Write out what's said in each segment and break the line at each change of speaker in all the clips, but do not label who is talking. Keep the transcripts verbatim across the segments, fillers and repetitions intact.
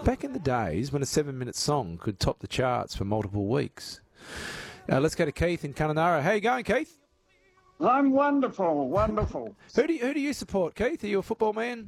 Back in the days when a seven-minute song could top the charts for multiple weeks. Uh, let's go to Keith in Kununurra. How you going, Keith?
I'm wonderful, wonderful.
Who do you, who do you support, Keith? Are you a football man?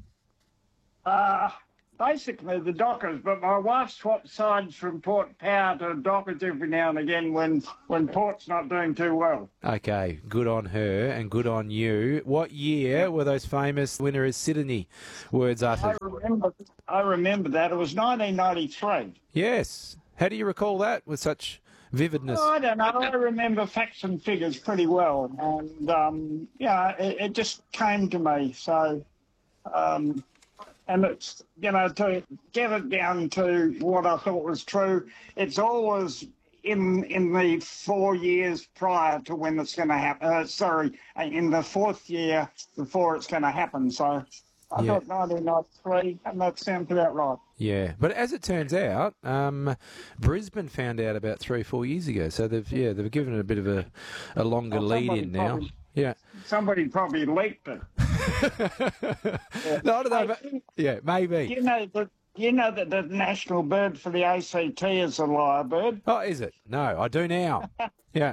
Uh, basically the Dockers, but my wife swaps sides from Port Power to Dockers every now and again when, when Port's not doing too well.
Okay, good on her and good on you. What year were those famous winner is Sydney words
I
uttered?
remember, I remember that. It was nineteen ninety-three.
Yes. How do you recall that with such vividness?
Oh, I don't know. I remember facts and figures pretty well. And, um, yeah, it, it just came to me. So, um, and it's, you know, to get it down to what I thought was true, it's always in in the four years prior to when it's going to happen. Uh, sorry, in the fourth year before it's going to happen. So I
Yeah.
thought nineteen ninety-three, and that sounds about right.
Yeah, but as it turns out, um, Brisbane found out about three or four years ago. So they've yeah they've given it a bit of a, a longer
Well,
lead
somebody
in now.
probably-
Yeah.
Somebody probably leaked it.
No, I don't know.
Hey,
But, yeah, maybe.
You know that you know that the national bird for the A C T is a lyrebird.
Oh, is it? No, I do now. Yeah.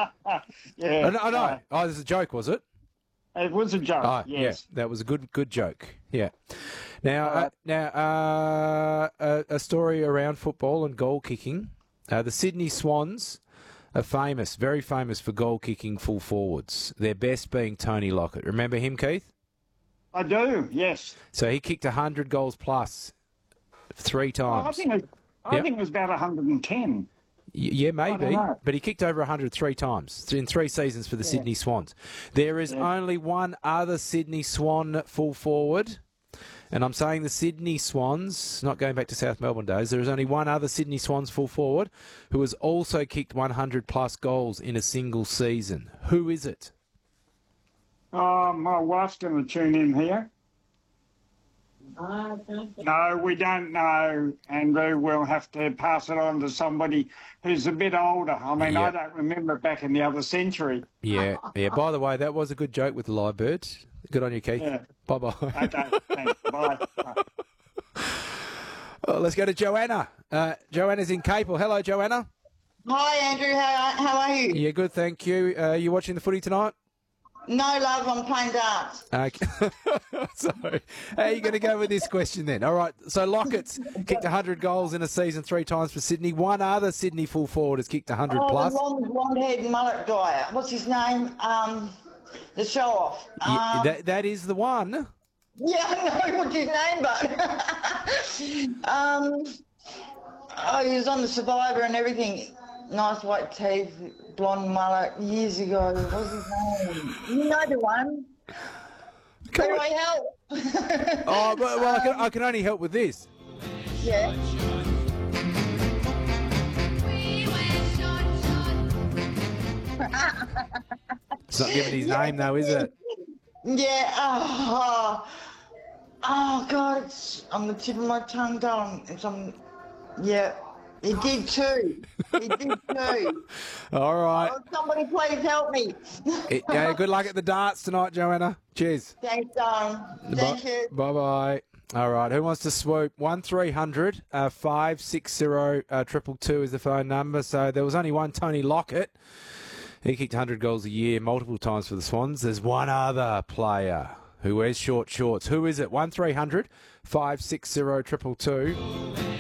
Yeah,
I know. I know. Oh, this is a joke, was it?
uh, it was a joke.
Oh,
yes.
yeah. That was a good good joke. Yeah. Now, uh,
Right.
now uh, a, a story around football and goal kicking. Uh, the Sydney Swans are famous, very famous for goal kicking full forwards. Their best being Tony Lockett. Remember him, Keith?
I do. Yes.
So he kicked one hundred goals plus three
Oh, I
times.
think it, I
Yep.
think it was about one hundred and ten.
Y- Yeah, maybe,
know.
but he kicked over one hundred three times th- in three seasons for the Sydney Swans. There is
Yeah.
only one other Sydney Swan full forward, and I'm saying the Sydney Swans, not going back to South Melbourne days, there is only one other Sydney Swans full forward who has also kicked one hundred plus goals in a single season. Who is it?
Oh, my wife's going to tune in here. No, we don't know, Andrew. We'll have to pass it on to somebody who's a bit older. I mean,
Yeah.
I don't remember back in the other century.
Yeah, yeah. By the way, that was a good joke with the live bird. Good on you, Keith.
Yeah.
Bye-bye.
Okay, thanks. Bye.
Oh, let's go to Joanna. Uh, Joanna's in Capel. Hello, Joanna.
Hi, Andrew. How, how are you?
Yeah, good, thank you. Uh, you watching the footy tonight?
No, love, I'm playing darts.
Okay. So, how are you going to go with this question then? All right. So Lockett's kicked one hundred goals in a season three times for Sydney. One other Sydney full forward has kicked one hundred
Oh,
plus.
the blonde, blonde-haired mullet guy. What's his name? Um, the show-off.
Yeah,
Um,
that, that is the one.
yeah, I know what's his name, but... um, oh, he was on The Survivor and everything. Nice white teeth, blonde mullet, years ago. What's his name? You know the one.
Come
Can
on.
I help?
Oh, well, well I, can, I can only help with this.
Yeah.
It's not giving his name though, is it?
Yeah. Oh, oh God, it's on the tip of my tongue, darling. It's on. Yeah, he did too. He did too.
All right.
Oh, somebody please help me.
It- yeah, good luck at the darts tonight, Joanna. Cheers.
Thanks, darling. Thank you.
Bye bye. All right. Who wants to swoop? One three hundred uh, five six zero uh, triple two is the phone number. So there was only one Tony Lockett. He kicked one hundred goals a year, multiple times for the Swans. There's one other player who wears short shorts. Who is it? One three hundred five six zero triple two.